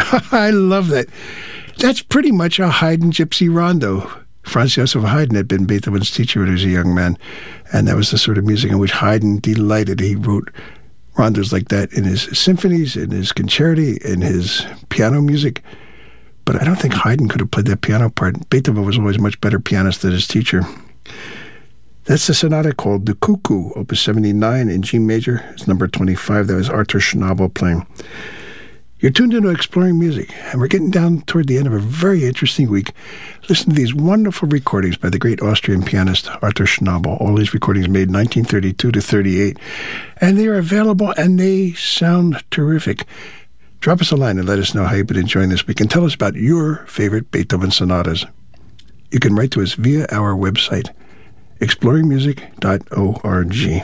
I love that. That's pretty much a Haydn Gypsy Rondo. Franz Joseph Haydn had been Beethoven's teacher when he was a young man, and that was the sort of music in which Haydn delighted. He wrote rondos like that in his symphonies, in his concerti, in his piano music. But I don't think Haydn could have played that piano part. Beethoven was always a much better pianist than his teacher. That's the sonata called The Cuckoo, Opus 79 in G major. It's number 25. That was Arthur Schnabel playing. You're tuned into Exploring Music, and we're getting down toward the end of a very interesting week. Listen to these wonderful recordings by the great Austrian pianist Arthur Schnabel. All these recordings made 1932 to 38, and they are available, and they sound terrific. Drop us a line and let us know how you've been enjoying this week, and tell us about your favorite Beethoven sonatas. You can write to us via our website, exploringmusic.org.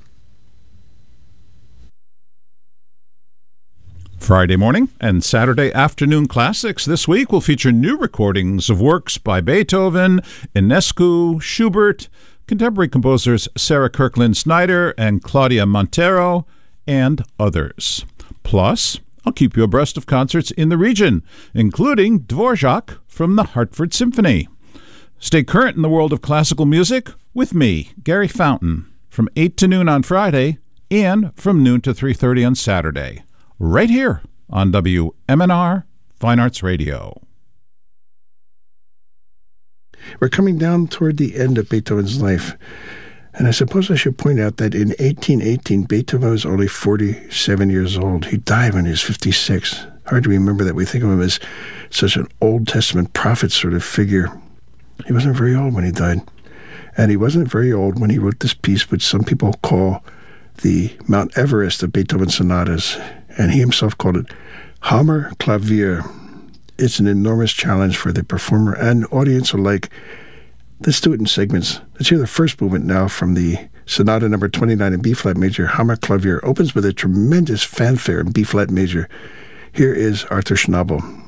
Friday morning and Saturday afternoon classics this week will feature new recordings of works by Beethoven, Ionescu, Schubert, contemporary composers Sarah Kirkland Snyder and Claudia Montero, and others. Plus, I'll keep you abreast of concerts in the region, including Dvorak from the Hartford Symphony. Stay current in the world of classical music with me, Gary Fountain, from 8 to noon on Friday and from noon to 3:30 on Saturday, right here on WMNR Fine Arts Radio. We're coming down toward the end of Beethoven's life, and I suppose I should point out that in 1818, Beethoven was only 47 years old. He died when he was 56. Hard to remember that. We think of him as such an Old Testament prophet sort of figure. He wasn't very old when he died, and he wasn't very old when he wrote this piece, which some people call the Mount Everest of Beethoven sonatas, and he himself called it Hammer Klavier. It's an enormous challenge for the performer and audience alike. Let's do it in segments. Let's hear the first movement now from the Sonata number 29 in B-flat major. Hammer Klavier opens with a tremendous fanfare in B-flat major. Here is Arthur Schnabel.